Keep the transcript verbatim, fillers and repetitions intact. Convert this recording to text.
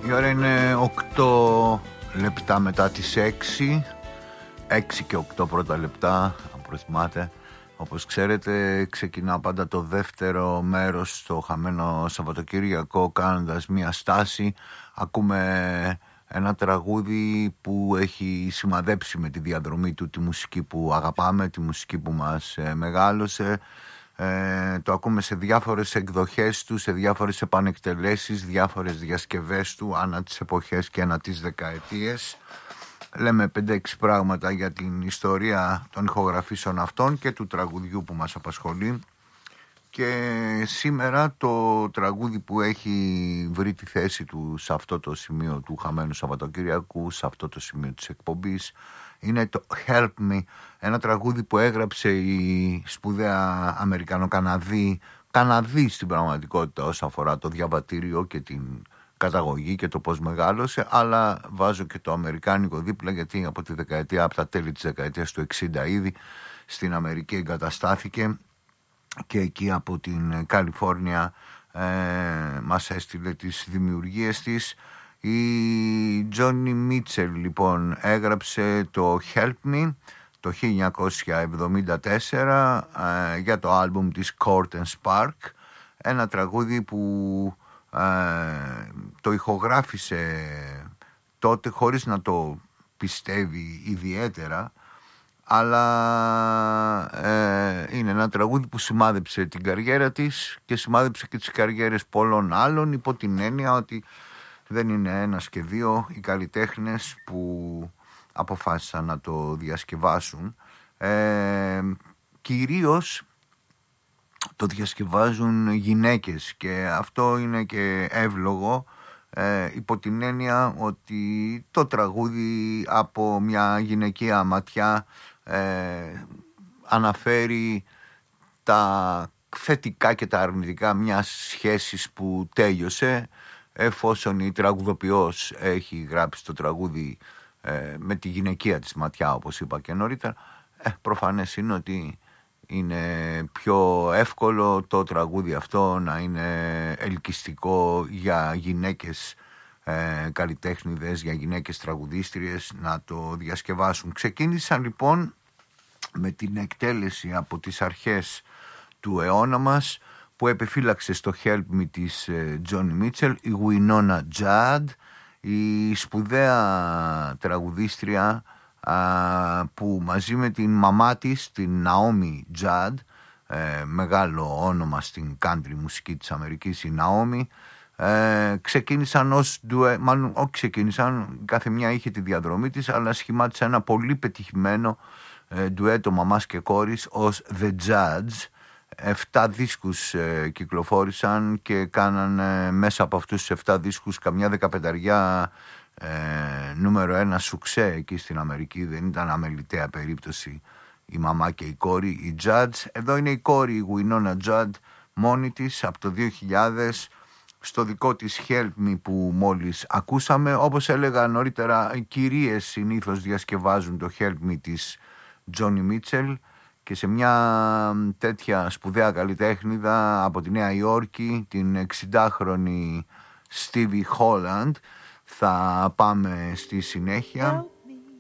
Η ώρα είναι οκτώ λεπτά μετά τις έξι, έξι και οκτώ πρώτα λεπτά, αν προθυμάτε. Όπως ξέρετε, ξεκινά πάντα το δεύτερο μέρος στο χαμένο Σαββατοκύριακο, κάνοντας μια στάση. Ακούμε ένα τραγούδι που έχει σημαδέψει με τη διαδρομή του τη μουσική που αγαπάμε, τη μουσική που μας ε, μεγάλωσε. Ε, το ακούμε σε διάφορες εκδοχές του, σε διάφορες επανεκτελέσεις, διάφορες διασκευές του, ανά τις εποχές και ανά τις δεκαετίες. Λέμε πέντε έξι πράγματα για την ιστορία των ηχογραφήσεων αυτών και του τραγουδιού που μας απασχολεί. Και σήμερα το τραγούδι που έχει βρει τη θέση του σε αυτό το σημείο του χαμένου Σαββατοκύριακου, σε αυτό το σημείο της εκπομπής, είναι το Help Me, ένα τραγούδι που έγραψε η σπουδαία Αμερικανοκαναδή, Καναδή στην πραγματικότητα όσον αφορά το διαβατήριο και την καταγωγή και το πώς μεγάλωσε, αλλά βάζω και το αμερικάνικο δίπλα, γιατί από τη δεκαετία, από τα τέλη της δεκαετίας του εξήντα ήδη στην Αμερική εγκαταστάθηκε και εκεί από την Καλιφόρνια ε, μας έστειλε τις δημιουργίες της. Η Τζόνι Μίτσελ λοιπόν έγραψε το Help Me το χίλια εννιακόσια εβδομήντα τέσσερα ε, για το άλμπουμ της Court and Spark, ένα τραγούδι που ε, το ηχογράφησε τότε χωρίς να το πιστεύει ιδιαίτερα, αλλά ε, είναι ένα τραγούδι που σημάδεψε την καριέρα της και σημάδεψε και τις καριέρες πολλών άλλων, υπό την έννοια ότι δεν είναι ένας και δύο οι καλλιτέχνες που αποφάσισαν να το διασκευάσουν. Ε, κυρίως το διασκευάζουν γυναίκες και αυτό είναι και εύλογο, ε, υπό την έννοια ότι το τραγούδι από μια γυναικεία ματιά ε, αναφέρει τα θετικά και τα αρνητικά μιας σχέσης που τέλειωσε, εφόσον η τραγουδοποιός έχει γράψει το τραγούδι ε, με τη γυναικεία της ματιά, όπως είπα και νωρίτερα. ε, προφανές είναι ότι είναι πιο εύκολο το τραγούδι αυτό να είναι ελκυστικό για γυναίκες ε, καλλιτέχνηδες, για γυναίκες τραγουδίστριες να το διασκευάσουν. Ξεκίνησαν λοιπόν με την εκτέλεση από τις αρχές του αιώνα μας, που επεφύλαξε στο Help Me της Τζόνι Μίτσελ η Winona Judd, η σπουδαία τραγουδίστρια α, που μαζί με την μαμά της, την Naomi Judd, ε, μεγάλο όνομα στην country μουσική της Αμερικής, η Naomi, ε, ξεκίνησαν ως ντουέ, μάλλον όχι ξεκίνησαν, κάθε μια είχε τη διαδρομή της, αλλά σχημάτισαν ένα πολύ πετυχημένο ε, ντουέτο μαμάς και κόρης ως The Judds. Εφτά δίσκους ε, κυκλοφόρησαν και κάναν ε, μέσα από αυτούς τους εφτά δίσκους καμιά δεκαπενταριά ε, νούμερο ένα σουξέ εκεί στην Αμερική. Δεν ήταν αμεληταία περίπτωση η μαμά και η κόρη, οι Judds. Εδώ είναι η κόρη, η Winona Judd, μόνη της από το δύο χιλιάδες στο δικό της Help Me που μόλις ακούσαμε. Όπως έλεγα νωρίτερα, οι κυρίες συνήθως διασκευάζουν το Help Me της Τζόνι Μίτσελ, και σε μια τέτοια σπουδαία καλλιτέχνηδα από τη Νέα Υόρκη, την εξηντάχρονη Stevie Holland, θα πάμε στη συνέχεια.